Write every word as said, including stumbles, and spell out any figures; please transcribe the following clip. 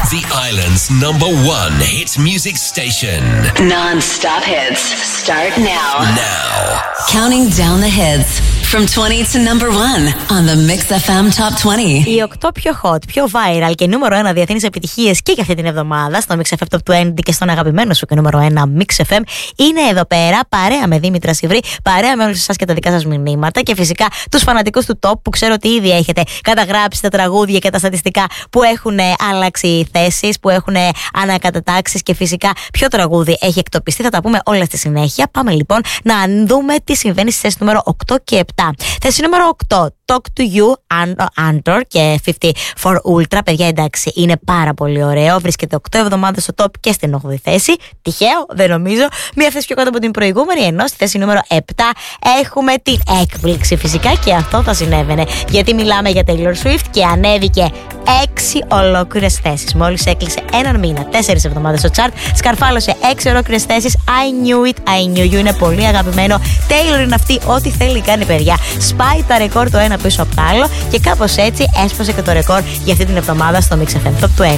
The island's number one hit music station. Non-stop hits start now. Now. Counting down the hits from twenty to number one on the Mix εφ εμ Top είκοσι. Οι οκτώ πιο hot, πιο viral και νούμερο ένα διεθνείς επιτυχίες και για αυτή την εβδομάδα στο Mix εφ εμ Top είκοσι και στον αγαπημένο σου και νούμερο ένα Mix εφ εμ είναι εδώ πέρα, παρέα με Δήμητρα Σιβρή, παρέα με όλους εσάς και τα δικά σας μηνύματα και φυσικά τους φανατικούς του Top που ξέρω ότι ήδη έχετε καταγράψει τα τραγούδια και τα στατιστικά που έχουν αλλάξει θέσεις, που έχουν ανακατατάξεις και φυσικά ποιο τραγούδι έχει εκτοπιστεί. Θα τα πούμε όλα στη συνέχεια. Πάμε λοιπόν να δούμε τι συμβαίνει στη θέση νούμερο οκτώ και επτά. Θέση νούμερο οκτώ. Talk to You, Andor και πενήντα φορ Ultra. Παιδιά, εντάξει, είναι πάρα πολύ ωραίο. Βρίσκεται οκτώ εβδομάδες στο top και στην όγδοη θέση. Τυχαίο, δεν νομίζω. Μία θέση πιο κάτω από την προηγούμενη. Ενώ στη θέση νούμερο επτά έχουμε την έκπληξη. Φυσικά και αυτό θα συνέβαινε. Γιατί μιλάμε για Taylor Swift και ανέβηκε έξι ολόκληρες θέσεις. Μόλις έκλεισε έναν μήνα, τέσσερις εβδομάδες στο chart. Σκαρφάλωσε έξι ολόκληρες θέσεις. I knew it, I knew you. Είναι πολύ αγαπημένο. Taylor είναι αυτή, ό,τι θέλει κάνει, παιδιά. Σπάει τα ρεκόρ το ένα πίσω από το άλλο και κάπως έτσι έσπασε και το ρεκόρ για αυτή την εβδομάδα στο Mix εφ εμ Top είκοσι.